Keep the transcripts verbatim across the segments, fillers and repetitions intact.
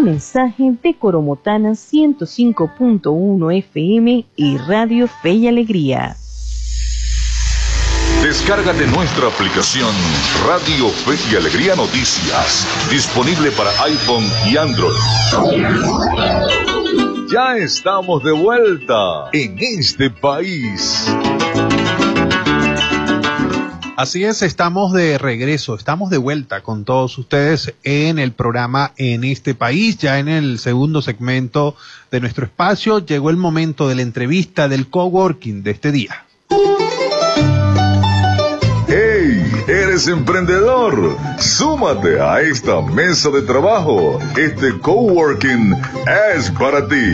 mensaje de Coromotana ciento cinco punto uno F M y Radio Fe y Alegría. Descárgate nuestra aplicación Radio Fe y Alegría Noticias, disponible para iPhone y Android. Ya estamos de vuelta en este país. Así es, estamos de regreso, estamos de vuelta con todos ustedes en el programa En este país, ya en el segundo segmento de nuestro espacio. Llegó el momento de la entrevista del coworking de este día. ¡Hey! ¿Eres emprendedor? Súmate a esta mesa de trabajo. Este coworking es para ti.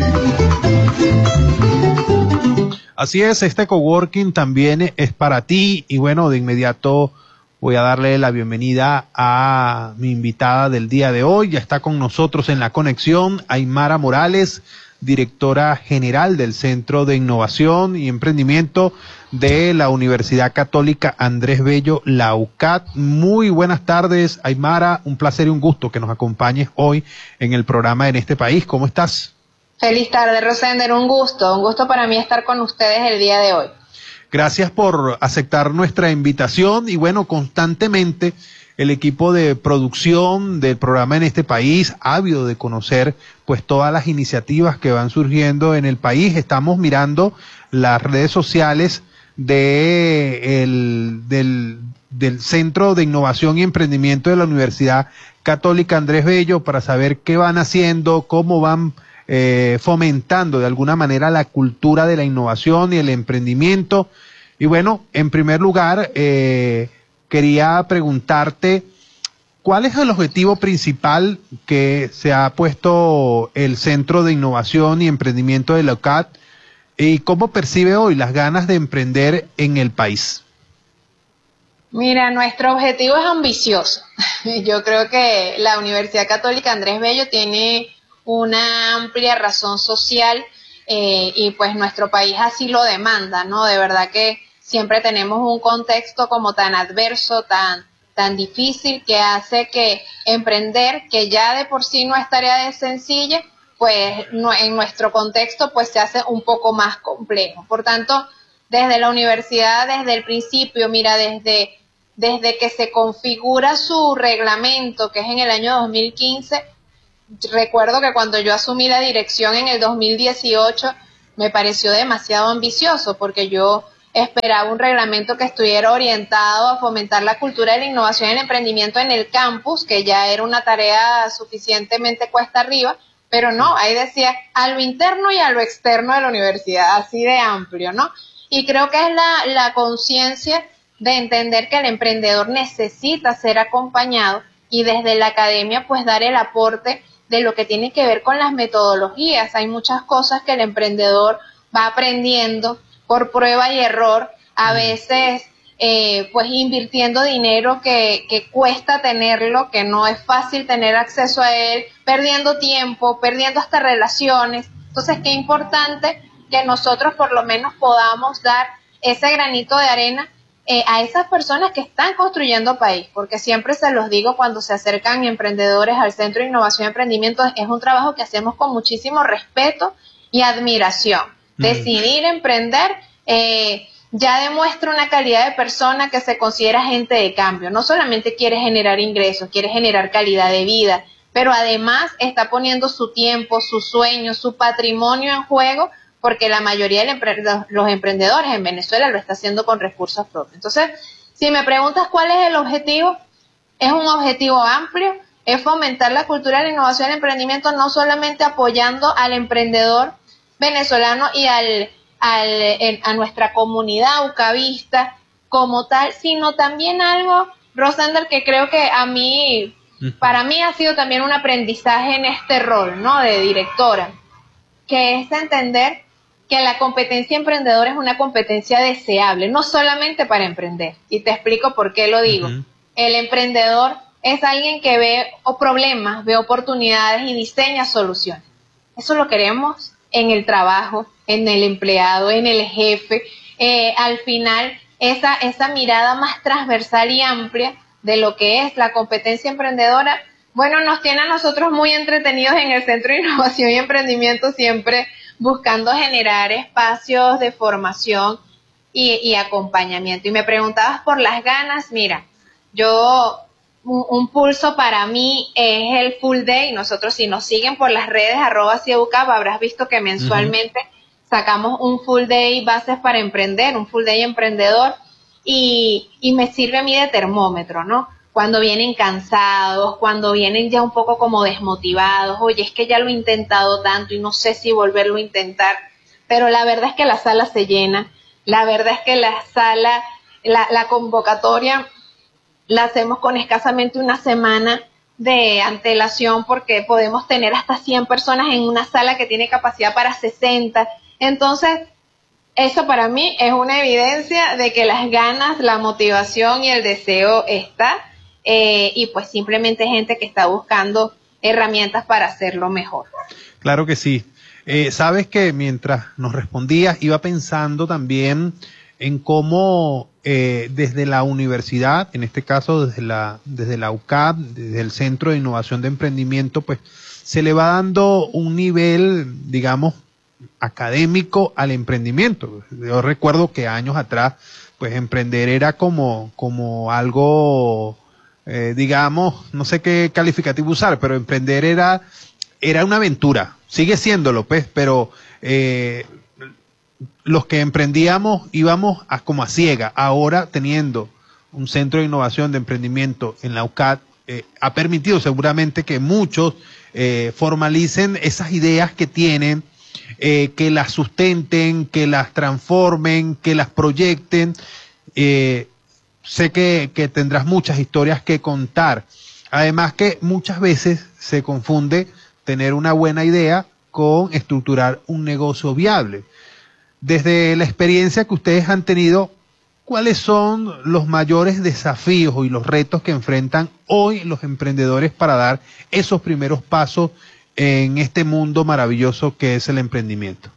Así es, este coworking también es para ti y bueno, de inmediato voy a darle la bienvenida a mi invitada del día de hoy. Ya está con nosotros en la conexión Aymara Morales, directora general del Centro de Innovación y Emprendimiento de la Universidad Católica Andrés Bello, la U C A T. Muy buenas tardes, Aymara, un placer y un gusto que nos acompañes hoy en el programa En este país. ¿Cómo estás? Feliz tarde, Rosender, un gusto, un gusto para mí estar con ustedes el día de hoy. Gracias por aceptar nuestra invitación y bueno, constantemente el equipo de producción del programa En este país, ávido de conocer pues todas las iniciativas que van surgiendo en el país. Estamos mirando las redes sociales de el, del, del Centro de Innovación y Emprendimiento de la Universidad Católica Andrés Bello para saber qué van haciendo, cómo van Eh, fomentando de alguna manera la cultura de la innovación y el emprendimiento. Y bueno, en primer lugar, eh, quería preguntarte, ¿cuál es el objetivo principal que se ha puesto el Centro de Innovación y Emprendimiento de la U C A T y cómo percibe hoy las ganas de emprender en el país? Mira, nuestro objetivo es ambicioso. Yo creo que la Universidad Católica Andrés Bello tiene una amplia razón social eh, y pues nuestro país así lo demanda, ¿no? De verdad que siempre tenemos un contexto como tan adverso, tan, tan difícil, que hace que emprender, que ya de por sí no es tarea de sencilla, pues no, en nuestro contexto pues se hace un poco más complejo. Por tanto, desde la universidad, desde el principio, mira, desde, desde que se configura su reglamento, que es en el año dos mil quince, recuerdo que cuando yo asumí la dirección en el dos mil dieciocho me pareció demasiado ambicioso porque yo esperaba un reglamento que estuviera orientado a fomentar la cultura de la innovación y el emprendimiento en el campus, que ya era una tarea suficientemente cuesta arriba, pero no, ahí decía a lo interno y a lo externo de la universidad, así de amplio, ¿no? Y creo que es la, la conciencia de entender que el emprendedor necesita ser acompañado y desde la academia pues dar el aporte de lo que tiene que ver con las metodologías. Hay muchas cosas que el emprendedor va aprendiendo por prueba y error, a veces eh, pues invirtiendo dinero que, que cuesta tenerlo, que no es fácil tener acceso a él, perdiendo tiempo, perdiendo hasta relaciones. Entonces, qué importante que nosotros por lo menos podamos dar ese granito de arena Eh, a esas personas que están construyendo país, porque siempre se los digo cuando se acercan emprendedores al Centro de Innovación y Emprendimiento, es un trabajo que hacemos con muchísimo respeto y admiración. Mm. Decidir emprender eh, ya demuestra una calidad de persona que se considera agente de cambio. No solamente quiere generar ingresos, quiere generar calidad de vida, pero además está poniendo su tiempo, sus sueños, su patrimonio en juego, porque la mayoría de los emprendedores en Venezuela lo está haciendo con recursos propios. Entonces, si me preguntas cuál es el objetivo, es un objetivo amplio, es fomentar la cultura de la innovación y el emprendimiento, no solamente apoyando al emprendedor venezolano y al, al, a nuestra comunidad ucavista como tal, sino también algo, Rosander, que creo que a mí, para mí ha sido también un aprendizaje en este rol, ¿no?, de directora, que es entender que la competencia emprendedora es una competencia deseable, no solamente para emprender. Y te explico por qué lo digo. Uh-huh. El emprendedor es alguien que ve problemas, ve oportunidades y diseña soluciones. Eso lo queremos en el trabajo, en el empleado, en el jefe. Eh, al final, esa, esa mirada más transversal y amplia de lo que es la competencia emprendedora Bueno, nos tiene a nosotros muy entretenidos en el Centro de Innovación y Emprendimiento, siempre buscando generar espacios de formación y, y acompañamiento. Y me preguntabas por las ganas, mira, yo, un, un pulso para mí es el Full Day. Nosotros, si nos siguen por las redes, arroba Ciebucap, habrás visto que mensualmente uh-huh. sacamos un Full Day Bases para Emprender, un Full Day Emprendedor, y, y me sirve a mí de termómetro, ¿no? Cuando vienen cansados, cuando vienen ya un poco como desmotivados, oye, es que ya lo he intentado tanto y no sé si volverlo a intentar, pero la verdad es que la sala se llena, la verdad es que la sala, la, la convocatoria la hacemos con escasamente una semana de antelación porque podemos tener hasta cien personas en una sala que tiene capacidad para sesenta, entonces eso para mí es una evidencia de que las ganas, la motivación y el deseo está. Eh, y pues simplemente gente que está buscando herramientas para hacerlo mejor. Claro que sí. Eh, sabes que mientras nos respondías iba pensando también en cómo eh, desde la universidad, en este caso desde la, desde la U C A P, desde el Centro de Innovación de Emprendimiento, pues se le va dando un nivel, digamos, académico al emprendimiento. Yo recuerdo que años atrás, pues emprender era como, como algo... Eh, digamos, no sé qué calificativo usar, pero emprender era, era una aventura, sigue siéndolo, pues, pero eh, los que emprendíamos íbamos a, como a ciega. Ahora, teniendo un centro de innovación de emprendimiento en la U C A T, eh, ha permitido seguramente que muchos eh, formalicen esas ideas que tienen, eh, que las sustenten, que las transformen, que las proyecten. eh, Sé que, que tendrás muchas historias que contar. Además que muchas veces se confunde tener una buena idea con estructurar un negocio viable. Desde la experiencia que ustedes han tenido, ¿cuáles son los mayores desafíos y los retos que enfrentan hoy los emprendedores para dar esos primeros pasos en este mundo maravilloso que es el emprendimiento?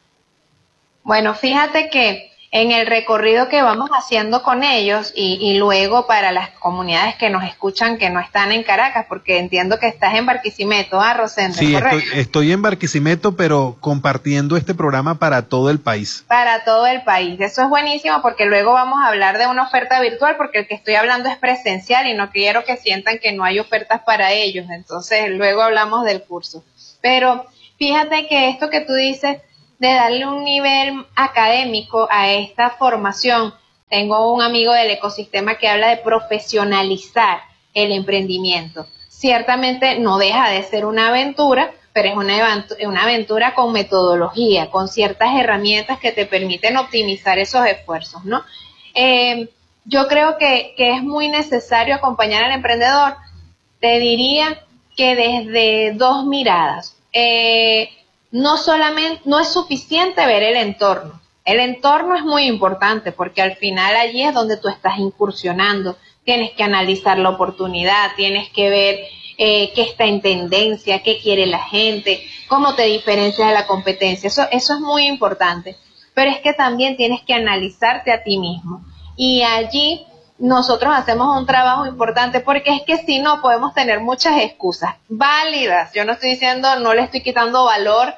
Bueno, fíjate que en el recorrido que vamos haciendo con ellos y, y luego para las comunidades que nos escuchan que no están en Caracas, porque entiendo que estás en Barquisimeto, ¿ah, Rosendo? Sí, estoy, estoy en Barquisimeto, pero compartiendo este programa para todo el país. Para todo el país. Eso es buenísimo porque luego vamos a hablar de una oferta virtual, porque el que estoy hablando es presencial y no quiero que sientan que no hay ofertas para ellos. Entonces, luego hablamos del curso. Pero fíjate que esto que tú dices de darle un nivel académico a esta formación. Tengo un amigo del ecosistema que habla de profesionalizar el emprendimiento. Ciertamente no deja de ser una aventura, pero es una, una aventura con metodología, con ciertas herramientas que te permiten optimizar esos esfuerzos, ¿no? Eh, yo creo que, que es muy necesario acompañar al emprendedor. Te diría que desde dos miradas. Eh, No solamente, no es suficiente ver el entorno. El entorno es muy importante porque al final allí es donde tú estás incursionando. Tienes que analizar la oportunidad, tienes que ver eh, qué está en tendencia, qué quiere la gente, cómo te diferencias de la competencia. Eso, eso es muy importante. Pero es que también tienes que analizarte a ti mismo. Y allí nosotros hacemos un trabajo importante porque es que si no podemos tener muchas excusas válidas. Yo no estoy diciendo, no le estoy quitando valor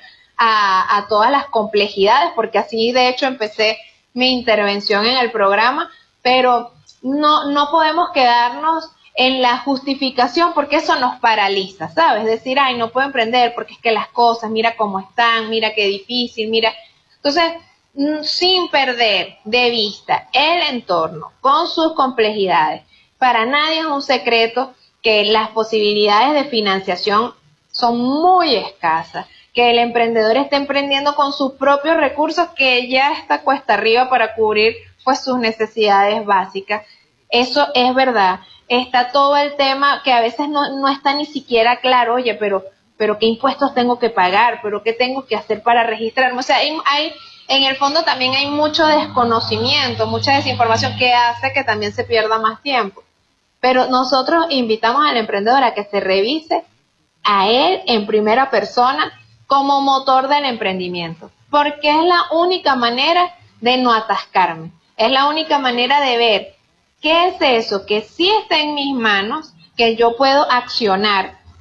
a, a todas las complejidades, porque así de hecho empecé mi intervención en el programa, pero no, no podemos quedarnos en la justificación porque eso nos paraliza, ¿sabes? Decir, ay, no puedo emprender porque es que las cosas, mira cómo están, mira qué difícil, mira. Entonces, sin perder de vista el entorno con sus complejidades. Para nadie es un secreto que las posibilidades de financiación son muy escasas, que el emprendedor esté emprendiendo con sus propios recursos, que ya está cuesta arriba para cubrir pues sus necesidades básicas. Eso es verdad. Está todo el tema que a veces no, no está ni siquiera claro, oye, pero, pero qué impuestos tengo que pagar, pero qué tengo que hacer para registrarme. O sea, hay, hay en el fondo también hay mucho desconocimiento, mucha desinformación que hace que también se pierda más tiempo. Pero nosotros invitamos al emprendedor a que se revise a él en primera persona como motor del emprendimiento, porque es la única manera de no atascarme, es la única manera de ver qué es eso que sí está en mis manos, que yo puedo accionar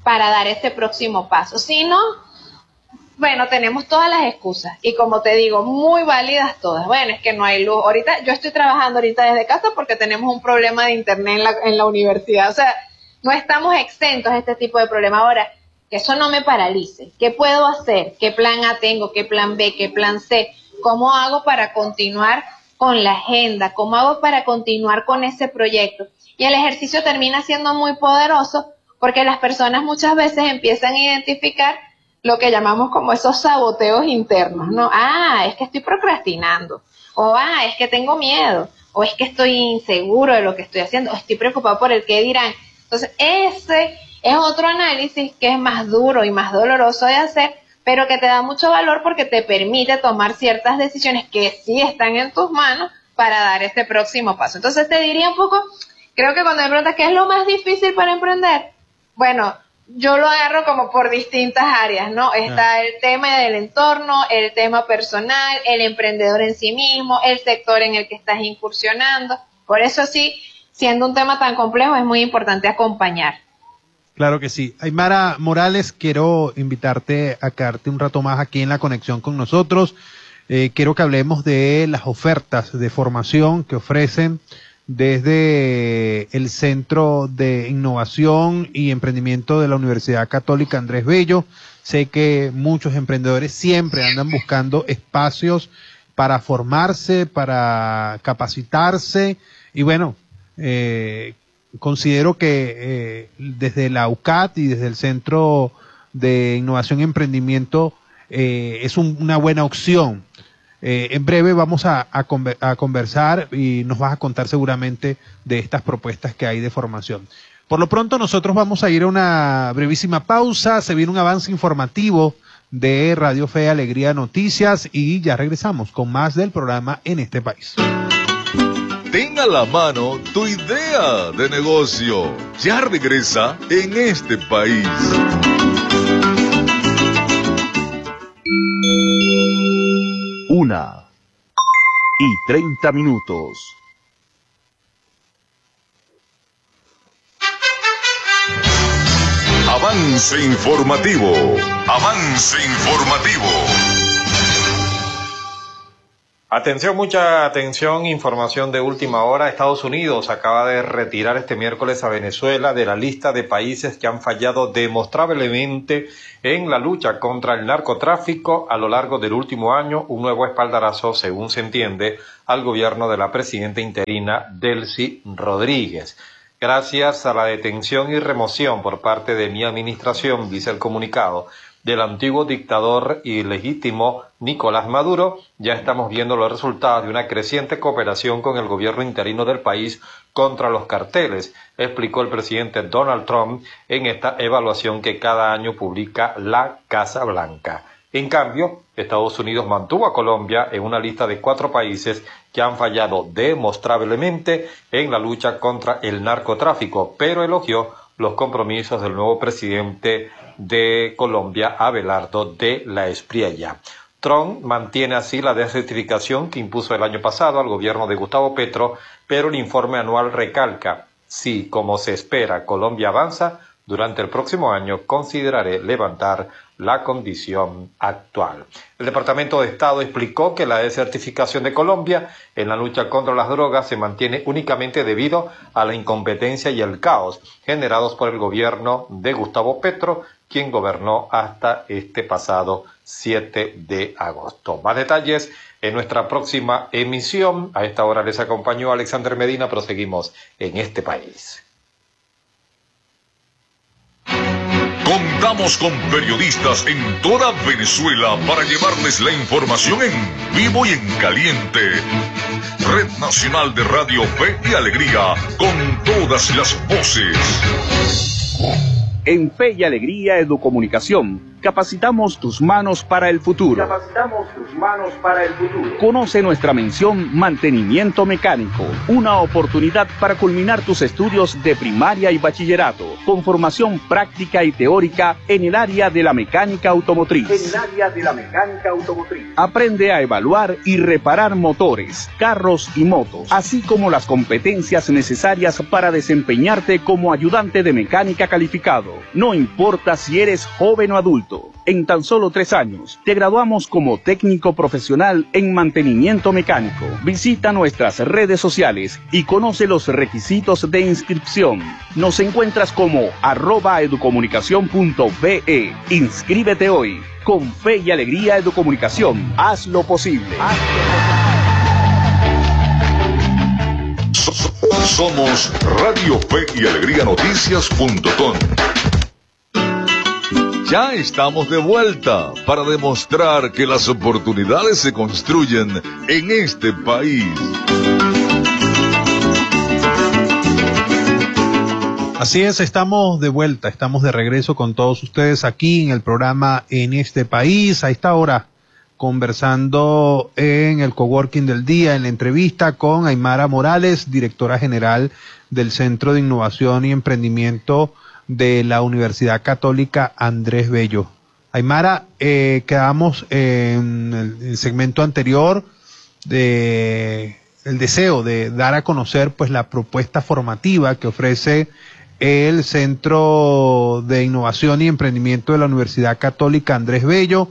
para dar este próximo paso. Si no, bueno, tenemos todas las excusas y como te digo, muy válidas todas. Bueno, es que no hay luz. Ahorita, yo estoy trabajando ahorita desde casa porque tenemos un problema de internet en la, en la universidad. O sea, no estamos exentos a este tipo de problemas. Ahora, que eso no me paralice. ¿Qué puedo hacer? ¿Qué plan A tengo? ¿Qué plan B? ¿Qué plan C? ¿Cómo hago para continuar con la agenda? ¿Cómo hago para continuar con ese proyecto? Y el ejercicio termina siendo muy poderoso porque las personas muchas veces empiezan a identificar lo que llamamos como esos saboteos internos, ¿no? Ah, es que estoy procrastinando. O ah, es que tengo miedo. O es que estoy inseguro de lo que estoy haciendo. O estoy preocupado por el qué dirán. Entonces, ese es otro análisis que es más duro y más doloroso de hacer, pero que te da mucho valor porque te permite tomar ciertas decisiones que sí están en tus manos para dar este próximo paso. Entonces te diría un poco, creo que cuando me preguntas qué es lo más difícil para emprender, bueno, yo lo agarro como por distintas áreas, ¿no? Está el tema del entorno, el tema personal, el emprendedor en sí mismo, el sector en el que estás incursionando. Por eso sí, siendo un tema tan complejo, es muy importante acompañar. Claro que sí. Aymara Morales, quiero invitarte a quedarte un rato más aquí en la conexión con nosotros. Eh, quiero que hablemos de las ofertas de formación que ofrecen desde el Centro de Innovación y Emprendimiento de la Universidad Católica Andrés Bello. Sé que muchos emprendedores siempre andan buscando espacios para formarse, para capacitarse y bueno, eh, considero que eh, desde la U C A T y desde el Centro de Innovación y Emprendimiento eh, es un, una buena opción. Eh, en breve vamos a, a, conver, a conversar y nos vas a contar seguramente de estas propuestas que hay de formación. Por lo pronto nosotros vamos a ir a una brevísima pausa, se viene un avance informativo de Radio Fe y Alegría Noticias y ya regresamos con más del programa En Este País. Ten a la mano tu idea de negocio. Ya regresa En Este País. Una y treinta minutos. Avance informativo. Avance informativo. Atención, mucha atención, información de última hora. Estados Unidos acaba de retirar este miércoles a Venezuela de la lista de países que han fallado demostrablemente en la lucha contra el narcotráfico a lo largo del último año, un nuevo espaldarazo, según se entiende, al gobierno de la presidenta interina Delcy Rodríguez. Gracias a la detención y remoción por parte de mi administración, dice el comunicado, del antiguo dictador ilegítimo Nicolás Maduro, ya estamos viendo los resultados de una creciente cooperación con el gobierno interino del país contra los carteles, explicó el presidente Donald Trump en esta evaluación que cada año publica la Casa Blanca. En cambio, Estados Unidos mantuvo a Colombia en una lista de cuatro países que han fallado demostrablemente en la lucha contra el narcotráfico, pero elogió los compromisos del nuevo presidente de Colombia, Abelardo de la Espriella. Trump mantiene así la desertificación que impuso el año pasado al gobierno de Gustavo Petro, pero el informe anual recalca, si, como se espera, Colombia avanza, durante el próximo año consideraré levantar la condición actual. El Departamento de Estado explicó que la desertificación de Colombia en la lucha contra las drogas se mantiene únicamente debido a la incompetencia y el caos generados por el gobierno de Gustavo Petro, quien gobernó hasta este pasado siete de agosto. Más detalles en nuestra próxima emisión. A esta hora les acompañó Alexander Medina. Proseguimos En Este País. Contamos con periodistas en toda Venezuela para llevarles la información en vivo y en caliente. Red Nacional de Radio Fe y Alegría, con todas las voces. En Fe y Alegría Educomunicación Capacitamos tus manos para el futuro. Capacitamos tus manos para el futuro. Conoce nuestra mención Mantenimiento Mecánico, una oportunidad para culminar tus estudios de primaria y bachillerato, con formación práctica y teórica en el área de la mecánica automotriz. En el área de la mecánica automotriz. Aprende a evaluar y reparar motores, carros y motos, así como las competencias necesarias para desempeñarte como ayudante de mecánica calificado. No importa si eres joven o adulto. En tan solo tres años, te graduamos como técnico profesional en mantenimiento mecánico. Visita nuestras redes sociales y conoce los requisitos de inscripción. Nos encuentras como arroba educomunicación punto be. Inscríbete hoy. Con fe y alegría Educomunicación. Haz lo posible. Haz lo posible. Somos Radio Fe y Alegría Noticias punto com. Ya estamos de vuelta para demostrar que las oportunidades se construyen en este país. Así es, estamos de vuelta, estamos de regreso con todos ustedes aquí en el programa En este País. A esta hora, conversando en el coworking del día, en la entrevista con Aymara Morales, directora general del Centro de Innovación y Emprendimiento de la Universidad Católica Andrés Bello. Aymara, eh, quedamos en el, el segmento anterior de el deseo de dar a conocer pues la propuesta formativa que ofrece el Centro de Innovación y Emprendimiento de la Universidad Católica Andrés Bello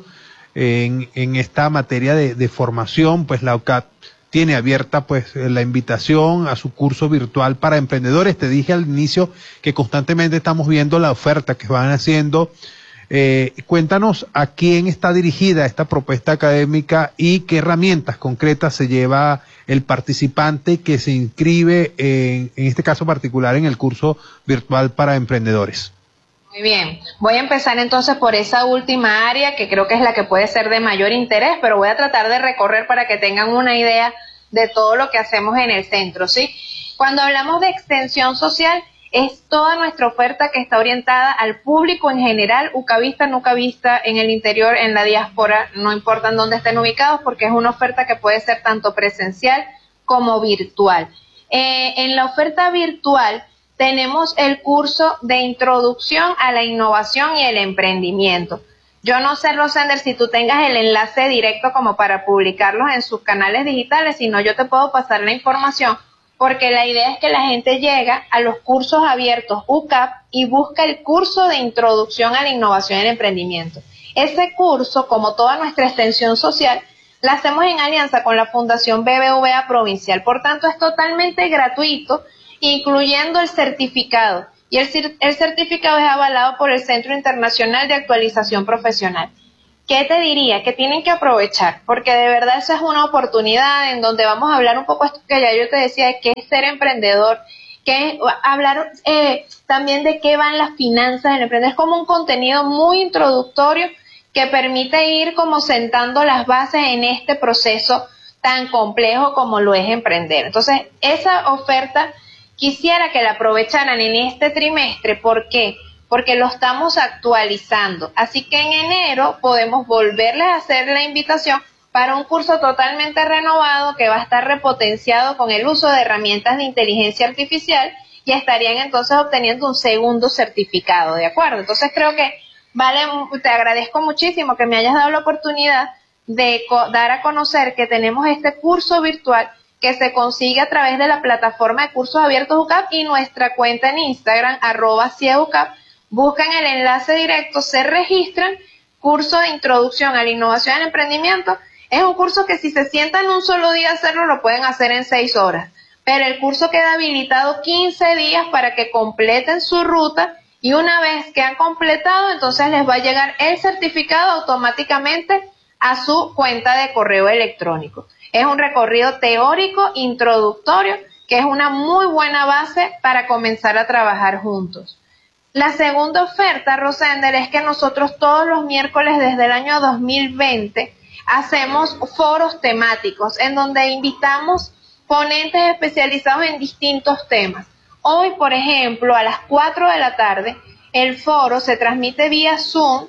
en, en esta materia de, de formación. Pues la U C A P tiene abierta pues la invitación a su curso virtual para emprendedores. Te dije al inicio que constantemente estamos viendo la oferta que van haciendo. Eh, cuéntanos a quién está dirigida esta propuesta académica y qué herramientas concretas se lleva el participante que se inscribe en, en este caso particular en el curso virtual para emprendedores. Muy bien, voy a empezar entonces por esa última área que creo que es la que puede ser de mayor interés, pero voy a tratar de recorrer para que tengan una idea de todo lo que hacemos en el centro, ¿sí? Cuando hablamos de extensión social, es toda nuestra oferta que está orientada al público en general, ucavista, no ucavista, en el interior, en la diáspora, no importa en dónde estén ubicados, porque es una oferta que puede ser tanto presencial como virtual. Eh, en la oferta virtual tenemos el curso de introducción a la innovación y el emprendimiento. Yo no sé, Rosender, si tú tengas el enlace directo como para publicarlos en sus canales digitales, si no yo te puedo pasar la información, porque la idea es que la gente llega a los cursos abiertos U C A P y busca el curso de introducción a la innovación y el emprendimiento. Ese curso, como toda nuestra extensión social, la hacemos en alianza con la Fundación B B V A Provincial, por tanto es totalmente gratuito, incluyendo el certificado, y el, el certificado es avalado por el Centro Internacional de Actualización Profesional. ¿Qué te diría? Que tienen que aprovechar, porque de verdad esa es una oportunidad en donde vamos a hablar un poco esto que ya yo te decía, de qué es ser emprendedor, que es hablar eh, también de qué van las finanzas del emprendedor. Es como un contenido muy introductorio que permite ir como sentando las bases en este proceso tan complejo como lo es emprender. Entonces, esa oferta quisiera que la aprovecharan en este trimestre. ¿Por qué? Porque lo estamos actualizando. Así que en enero podemos volverles a hacer la invitación para un curso totalmente renovado que va a estar repotenciado con el uso de herramientas de inteligencia artificial y estarían entonces obteniendo un segundo certificado, ¿de acuerdo? Entonces creo que vale, te agradezco muchísimo que me hayas dado la oportunidad de dar a conocer que tenemos este curso virtual que se consigue a través de la plataforma de cursos abiertos U C A P y nuestra cuenta en Instagram, arroba C I E U C A P. Buscan el enlace directo, se registran, curso de introducción a la innovación y el emprendimiento. Es un curso que si se sientan un solo día a hacerlo, lo pueden hacer en seis horas. Pero el curso queda habilitado quince días para que completen su ruta y una vez que han completado, entonces les va a llegar el certificado automáticamente a su cuenta de correo electrónico. Es un recorrido teórico introductorio que es una muy buena base para comenzar a trabajar juntos. La segunda oferta, Rosender, es que nosotros todos los miércoles desde el año dos mil veinte hacemos foros temáticos en donde invitamos ponentes especializados en distintos temas. Hoy, por ejemplo, a las cuatro de la tarde, el foro se transmite vía Zoom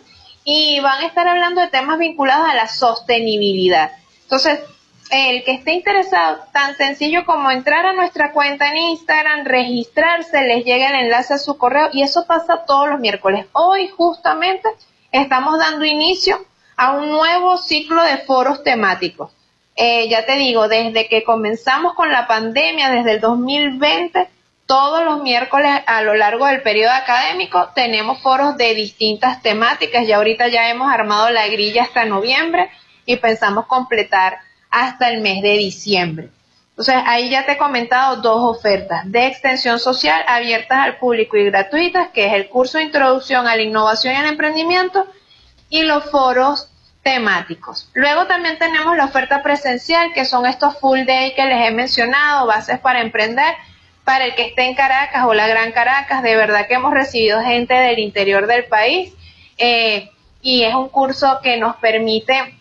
y van a estar hablando de temas vinculados a la sostenibilidad. Entonces, el que esté interesado, tan sencillo como entrar a nuestra cuenta en Instagram, registrarse, les llega el enlace a su correo, y eso pasa todos los miércoles. Hoy justamente estamos dando inicio a un nuevo ciclo de foros temáticos. Eh, ya te digo, desde que comenzamos con la pandemia, desde el dos mil veinte, todos los miércoles a lo largo del periodo académico tenemos foros de distintas temáticas. Ya ahorita ya hemos armado la grilla hasta noviembre y pensamos completar hasta el mes de diciembre. Entonces ahí ya te he comentado dos ofertas de extensión social abiertas al público y gratuitas, que es el curso de introducción a la innovación y al emprendimiento, y los foros temáticos. Luego también tenemos la oferta presencial, que son estos full day que les he mencionado, bases para emprender, para el que esté en Caracas o la Gran Caracas. De verdad que hemos recibido gente del interior del país, eh, y es un curso que nos permite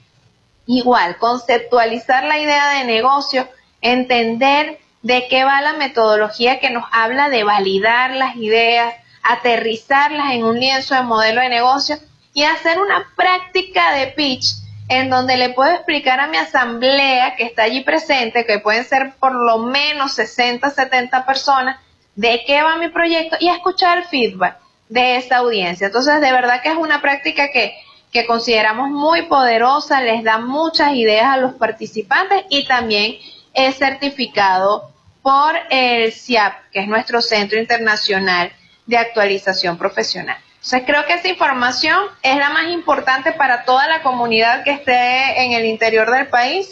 igual conceptualizar la idea de negocio, entender de qué va la metodología que nos habla de validar las ideas, aterrizarlas en un lienzo de modelo de negocio y hacer una práctica de pitch en donde le puedo explicar a mi asamblea que está allí presente, que pueden ser por lo menos sesenta, setenta personas, de qué va mi proyecto y escuchar el feedback de esa audiencia. Entonces, de verdad que es una práctica que, que consideramos muy poderosa, les da muchas ideas a los participantes y también es certificado por el C I A P, que es nuestro Centro Internacional de Actualización Profesional. Entonces creo que esa información es la más importante para toda la comunidad que esté en el interior del país,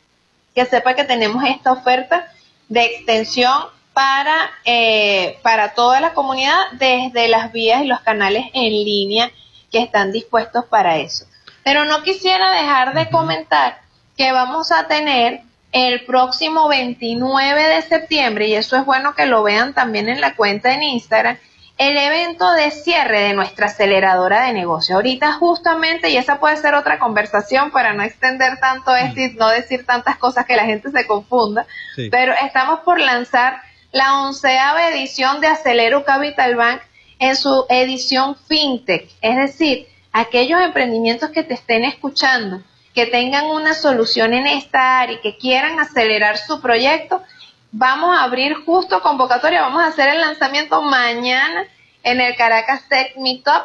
que sepa que tenemos esta oferta de extensión para, eh, para toda la comunidad desde las vías y los canales en línea que están dispuestos para eso. Pero no quisiera dejar de comentar que vamos a tener el próximo veintinueve de septiembre, y eso es bueno que lo vean también en la cuenta en Instagram, el evento de cierre de nuestra aceleradora de negocios. Ahorita justamente, y esa puede ser otra conversación para no extender tanto esto y no decir tantas cosas que la gente se confunda, sí. Pero estamos por lanzar la onceava edición de Acelero Capital Bank en su edición FinTech, es decir, aquellos emprendimientos que te estén escuchando, que tengan una solución en esta área y que quieran acelerar su proyecto. Vamos a abrir justo convocatoria, vamos a hacer el lanzamiento mañana en el Caracas Tech Meetup,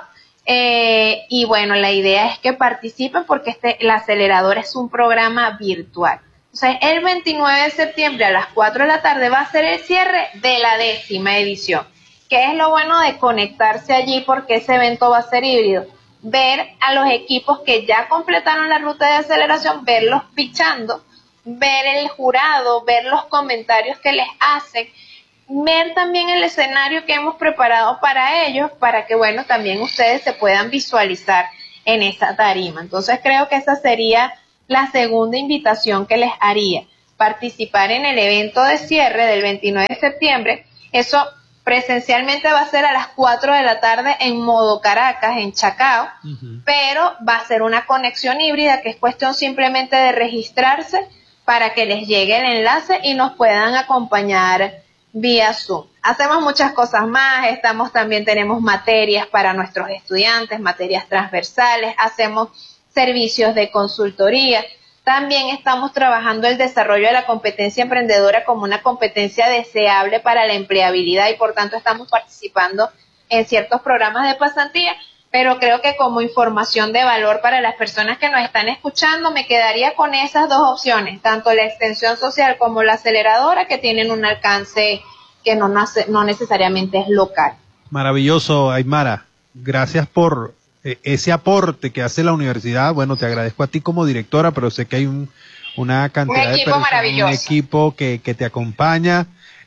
eh, y bueno, la idea es que participen porque este, el acelerador es un programa virtual. O sea, el veintinueve de septiembre a las cuatro de la tarde va a ser el cierre de la décima edición. ¿Qué es lo bueno de conectarse allí? Porque ese evento va a ser híbrido. Ver a los equipos que ya completaron la ruta de aceleración, verlos pichando, ver el jurado, ver los comentarios que les hacen, ver también el escenario que hemos preparado para ellos, para que, bueno, también ustedes se puedan visualizar en esa tarima. Entonces creo que esa sería la segunda invitación que les haría, participar en el evento de cierre del veintinueve de septiembre. Eso presencialmente va a ser a las cuatro de la tarde en modo Caracas, en Chacao, uh-huh. Pero va a ser una conexión híbrida que es cuestión simplemente de registrarse para que les llegue el enlace y nos puedan acompañar vía Zoom. Hacemos muchas cosas más, estamos también tenemos materias para nuestros estudiantes, materias transversales, hacemos servicios de consultoría. También estamos trabajando el desarrollo de la competencia emprendedora como una competencia deseable para la empleabilidad y por tanto estamos participando en ciertos programas de pasantía, pero creo que como información de valor para las personas que nos están escuchando me quedaría con esas dos opciones, tanto la extensión social como la aceleradora, que tienen un alcance que no, nace, no necesariamente es local. Maravilloso, Aymara. Gracias por ese aporte que hace la universidad. Bueno, te agradezco a ti como directora, pero sé que hay un, una cantidad un de equipo personas, maravilloso. un equipo que, que te acompaña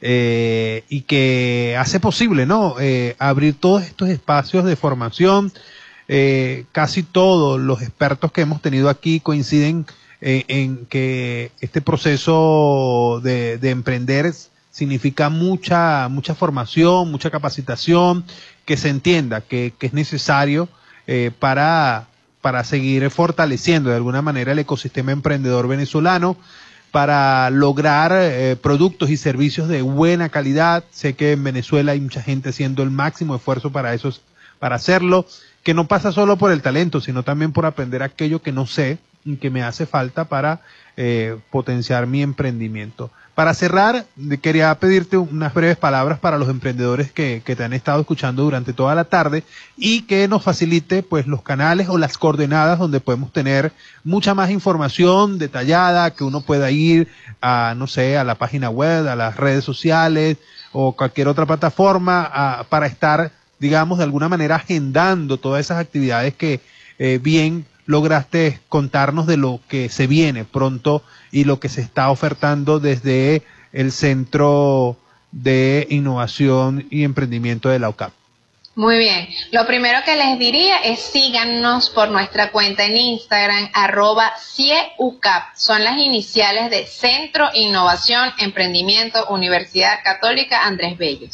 eh, y que hace posible, ¿no? Eh, abrir todos estos espacios de formación. Eh, casi todos los expertos que hemos tenido aquí coinciden eh, en que este proceso de, de emprender significa mucha, mucha formación, mucha capacitación, que se entienda que, que es necesario Eh, para, para seguir fortaleciendo de alguna manera el ecosistema emprendedor venezolano, para lograr eh, productos y servicios de buena calidad. Sé que en Venezuela hay mucha gente haciendo el máximo esfuerzo para eso, para hacerlo, que no pasa solo por el talento, sino también por aprender aquello que no sé y que me hace falta para eh, potenciar mi emprendimiento. Para cerrar, quería pedirte unas breves palabras para los emprendedores que, que te han estado escuchando durante toda la tarde y que nos facilite pues los canales o las coordenadas donde podemos tener mucha más información detallada, que uno pueda ir a, no sé, a la página web, a las redes sociales o cualquier otra plataforma a, para estar, digamos, de alguna manera agendando todas esas actividades que eh, bien lograste contarnos de lo que se viene pronto y lo que se está ofertando desde el Centro de Innovación y Emprendimiento de la U C A P. Muy bien. Lo primero que les diría es síganos por nuestra cuenta en Instagram, arroba CIEUCAP. Son las iniciales de Centro Innovación, Emprendimiento, Universidad Católica Andrés Bello.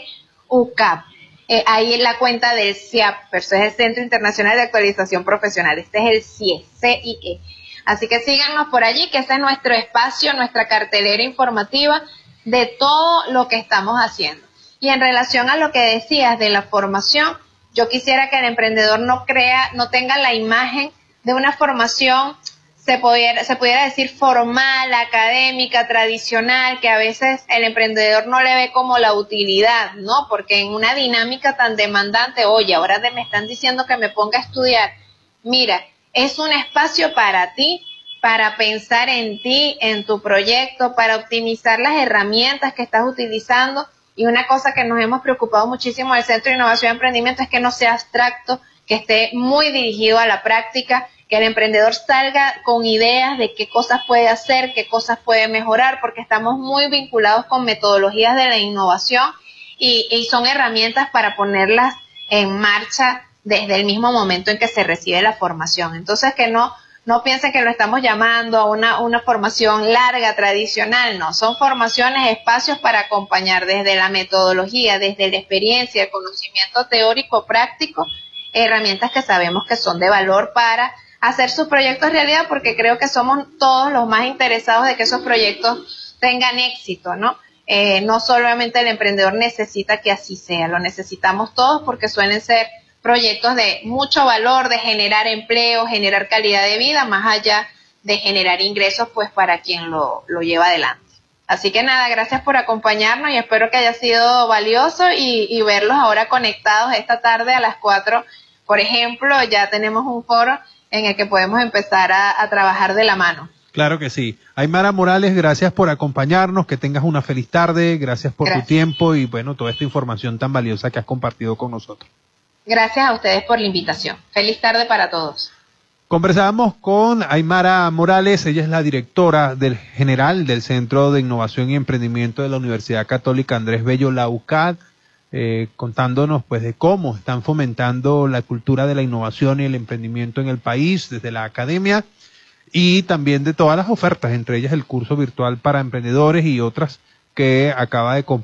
CIEUCAP. Eh, ahí en la cuenta del C I A P, pero es el Centro Internacional de Actualización Profesional. Este es el C I E, C I E. Así que síganos por allí, que este es nuestro espacio, nuestra cartelera informativa de todo lo que estamos haciendo. Y en relación a lo que decías de la formación, yo quisiera que el emprendedor no crea, no tenga la imagen de una formación, se pudiera, se pudiera decir formal, académica, tradicional, que a veces el emprendedor no le ve como la utilidad, ¿no? Porque en una dinámica tan demandante, oye, ahora me están diciendo que me ponga a estudiar. Mira, es un espacio para ti, para pensar en ti, en tu proyecto, para optimizar las herramientas que estás utilizando. Y una cosa que nos hemos preocupado muchísimo del Centro de Innovación y Emprendimiento es que no sea abstracto, que esté muy dirigido a la práctica, que el emprendedor salga con ideas de qué cosas puede hacer, qué cosas puede mejorar, porque estamos muy vinculados con metodologías de la innovación y, y son herramientas para ponerlas en marcha desde el mismo momento en que se recibe la formación. Entonces, que no, no piensen que lo estamos llamando a una, una formación larga, tradicional, no. Son formaciones, espacios para acompañar desde la metodología, desde la experiencia, el conocimiento teórico, práctico, herramientas que sabemos que son de valor para hacer sus proyectos realidad, porque creo que somos todos los más interesados de que esos proyectos tengan éxito, ¿no? Eh, no solamente el emprendedor necesita que así sea, lo necesitamos todos porque suelen ser proyectos de mucho valor, de generar empleo, generar calidad de vida, más allá de generar ingresos, pues para quien lo, lo lleva adelante. Así que nada, gracias por acompañarnos y espero que haya sido valioso y, y verlos ahora conectados esta tarde a las cuatro. Por ejemplo, ya tenemos un foro en el que podemos empezar a, a trabajar de la mano. Claro que sí. Aymara Morales, gracias por acompañarnos, que tengas una feliz tarde, gracias por gracias. tu tiempo y bueno, toda esta información tan valiosa que has compartido con nosotros. Gracias a ustedes por la invitación. Feliz tarde para todos. Conversábamos con Aymara Morales, ella es la directora del general del Centro de Innovación y Emprendimiento de la Universidad Católica Andrés Bello, la U C A D, eh, contándonos pues de cómo están fomentando la cultura de la innovación y el emprendimiento en el país desde la academia y también de todas las ofertas, entre ellas el curso virtual para emprendedores y otras que acaba de compartir.